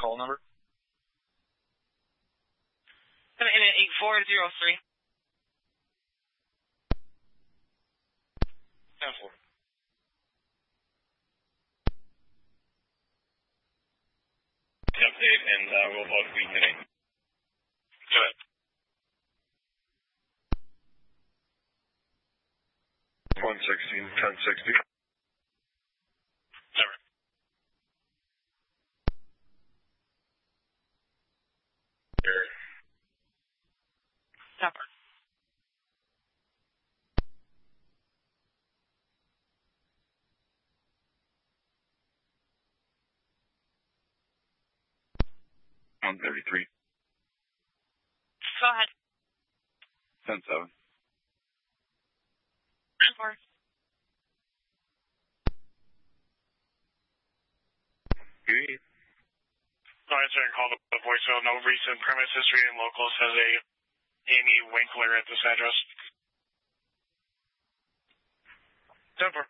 call number? 8403. 10-4. Update, and we'll both be today. Go ahead. 116, 1060. Never. Stopper. On 33. Go ahead. 10-7. 10-4. Good. Answering call to the voicemail. No recent premise history, and locals has a Amy Winkler at this address. 10-4.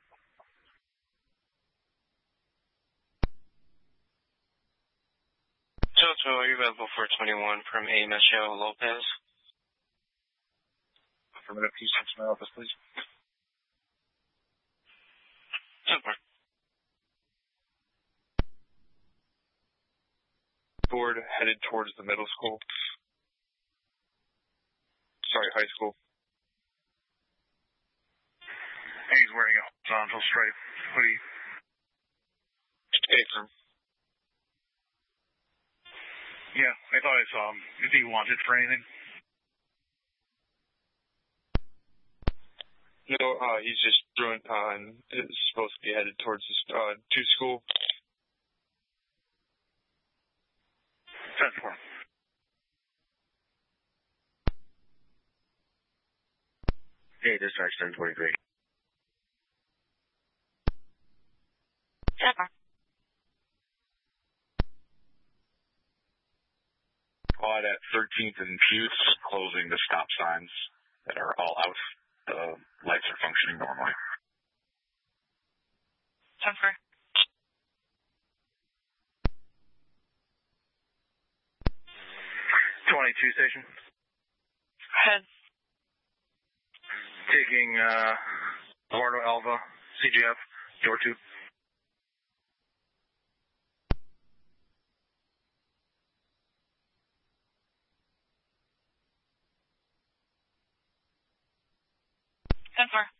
Toto, are you available for 21 from A. Michelle Lopez? Affirmative, Houston to my office, please. 10-4. Ford headed towards the middle school. Sorry, high school. And he's wearing a horizontal stripe hoodie. Affirm. Yeah, I thought I saw him. Is he wanted for anything? No, he's just doing, is supposed to be headed towards to school. 10-4. Hey, dispatch 1023. 10-4. Quad at 13th and Butts, closing the stop signs that are all out. The lights are functioning normally. 10-4. 22 station. Head. Taking Eduardo Alva, CGF, door 2. Ten-4.